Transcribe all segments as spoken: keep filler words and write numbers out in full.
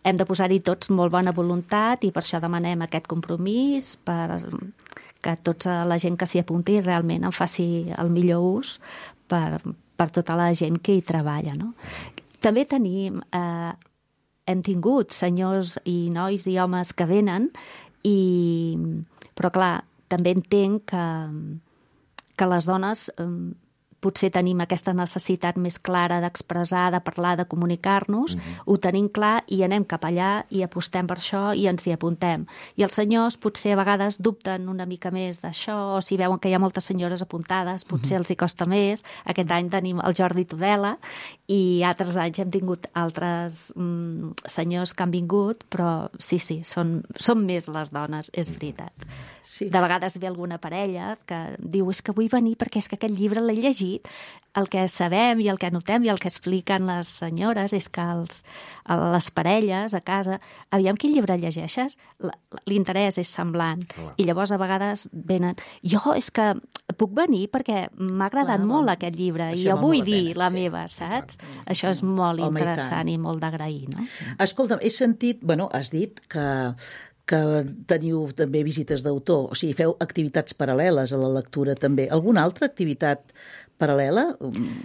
hem de posar-hi tots molt bona voluntat i per això demanem aquest compromís per que tota la gent que s'hi apunti realment en faci el millor ús per, per tota la gent que hi treballa, no? També tenim, eh, hem tingut senyors i nois i homes que venen, i, però clar, també entenc que, que les dones eh, potser tenim aquesta necessitat més clara d'expressar, de parlar, de comunicar-nos, mm-hmm. ho tenim clar i anem cap allà i apostem per això i ens hi apuntem. I els senyors potser a vegades dubten una mica més d'això, o si veuen que hi ha moltes senyores apuntades, potser mm-hmm. els hi costa més. Aquest any tenim el Jordi Tudela i altres anys hem tingut altres mm, senyors que han vingut, però sí, sí, són, són més les dones, és veritat. Sí. De vegades ve alguna parella que diu és que vull venir perquè és que aquest llibre l'he llegit. El que sabem i el que notem i el que expliquen les senyores és que els, les parelles a casa, aviam quin llibre llegeixes, l'interès és semblant. Clar. I llavors a vegades venen, jo és que puc venir perquè m'ha agradat Clar, molt aquest llibre i jo vull dir la, la sí. meva, saps? Clar. Això és molt Home, interessant i, i molt d'agrair, no? Escolta'm, he sentit, bueno, has dit que que teniu també visites d'autor, o sigui, feu activitats paral·leles a la lectura també. Alguna altra activitat paral·lela?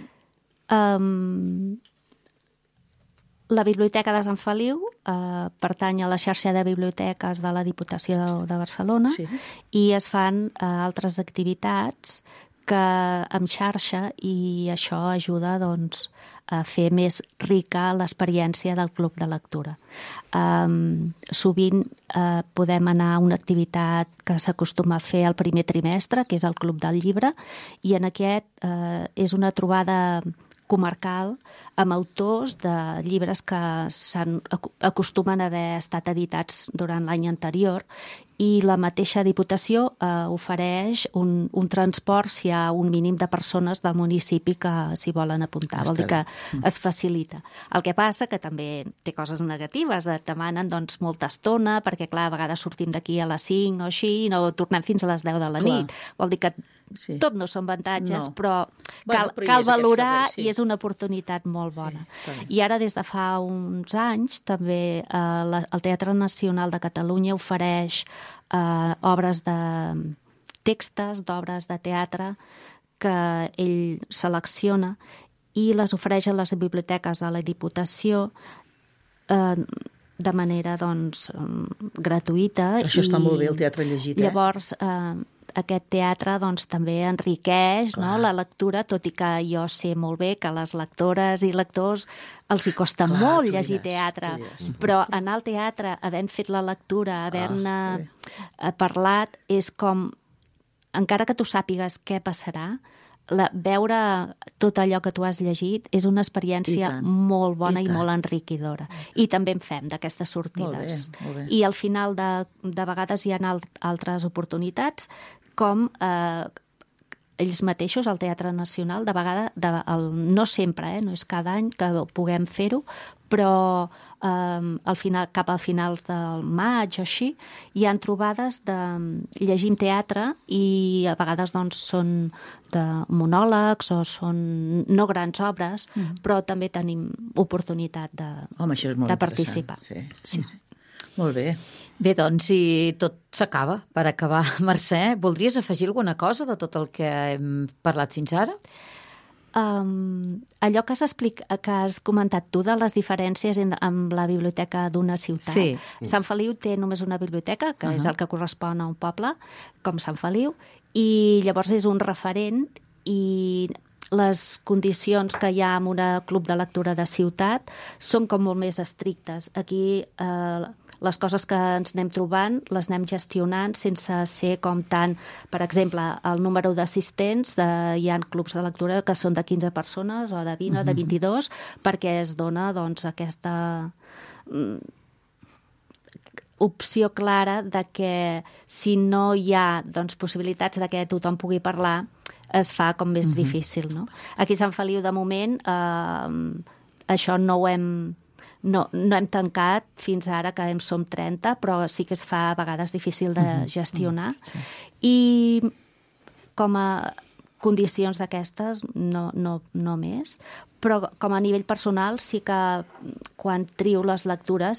Um, la Biblioteca de Sant Feliu uh, pertany a la xarxa de biblioteques de la Diputació de, de Barcelona sí. i es fan uh, altres activitats que amb xarxa i això ajuda doncs, a fer més rica l'experiència del club de lectura. Um, sovint uh, podem anar a una activitat que s'acostuma a fer el primer trimestre, que és el Club del Llibre, i en aquest uh, és una trobada comarcal amb autors de llibres que acostumen a haver estat editats durant l'any anterior i la mateixa Diputació eh, ofereix un, un transport si hi ha un mínim de persones del municipi que s'hi volen apuntar. Vol dir que es facilita. El que passa que també té coses negatives. Et demanen doncs, molta estona perquè, clar, a vegades sortim d'aquí a les cinc o així i no tornem fins a les deu de la clar. nit. Vol dir que sí. tot no són avantatges, no. però cal, bueno, però cal valorar servei, sí. i és una oportunitat molt bona. Sí, I ara, des de fa uns anys, també eh, la, el Teatre Nacional de Catalunya ofereix eh, obres de textes, d'obres de teatre que ell selecciona i les ofereix a les biblioteques de la Diputació eh, de manera doncs, gratuïta. Això està molt bé, el teatre llegit. Eh? Llavors, eh, aquest teatre doncs, també enriqueix no, la lectura, tot i que jo sé molt bé que les lectores i lectors els hi costa Clar, molt llegir diràs, teatre, però anar al teatre, havent fet la lectura, haver-ne ah, parlat, és com, encara que tu sàpigues què passarà, la, veure tot allò que tu has llegit és una experiència molt bona i, i molt enriquidora. I també en fem d'aquestes sortides. Molt bé, molt bé. I al final de, de vegades hi ha altres oportunitats com eh, ells mateixos, el Teatre Nacional, de vegades, de, el, no sempre, eh, no és cada any que puguem fer-ho, però eh, al final, cap al final del maig o així, hi han trobades de llegir teatre i a vegades doncs, són de monòlegs o són no grans obres, mm. però també tenim oportunitat de, Home, això és molt de participar. Sí, sí, sí. Molt bé. Bé, doncs, si tot s'acaba, per acabar, Mercè, voldries afegir alguna cosa de tot el que hem parlat fins ara? Um, allò que, que has comentat tu de les diferències en, amb la biblioteca d'una ciutat. Sí. Sant Feliu té només una biblioteca, que uh-huh. és el que correspon a un poble, com Sant Feliu, i llavors és un referent i les condicions que hi ha en un club de lectura de ciutat són com molt més estrictes. Aquí eh, les coses que ens anem trobant les anem gestionant sense ser com tant, per exemple, el número d'assistents, eh, hi ha clubs de lectura que són de quinze persones o de vint uh-huh. o de vint-i-dos, perquè es dona doncs, aquesta mm, opció clara de que si no hi ha doncs, possibilitats de que tothom pugui parlar, es fa com més uh-huh. difícil. No? Aquí a Sant Feliu, de moment, eh, això no ho hem... No, no hem tancat fins ara, que en som trenta, però sí que es fa a vegades difícil de gestionar. Uh-huh. Sí. I com a condicions d'aquestes, no, no, no més. Però com a nivell personal sí que quan trio les lectures